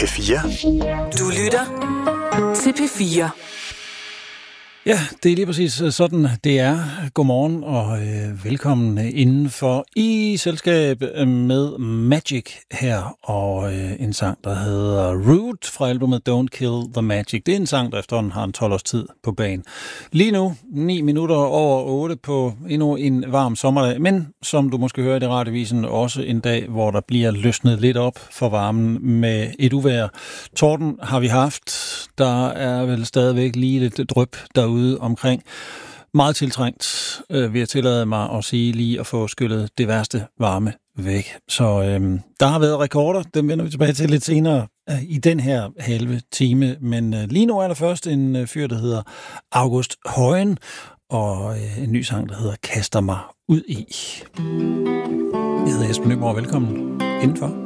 P4. Du lytter til P4. Ja, det er lige præcis sådan, det er. Godmorgen og velkommen indenfor i selskab med Magic her, og en sang, der hedder Root fra albumet Don't Kill the Magic. Det er en sang, der efterhånden har en 12 års tid på banen. Lige nu, 9 minutter over 8 på endnu en varm sommerdag, men som du måske hører i det radiovisen, også en dag, hvor der bliver løsnet lidt op for varmen med et uvejr. Torden har vi haft. Der er vel stadigvæk lige lidt dryp derude omkring. Meget tiltrængt, vil jeg tillade mig at sige, lige at få skyllet det værste varme væk. Så der har været rekorder, dem vender vi tilbage til lidt senere i den her halve time. Men lige nu er der først en fyr, der hedder August Højen, og en ny sang, der hedder Kaster mig ud i. Jeg hedder Esben Nømmer, velkommen indenfor.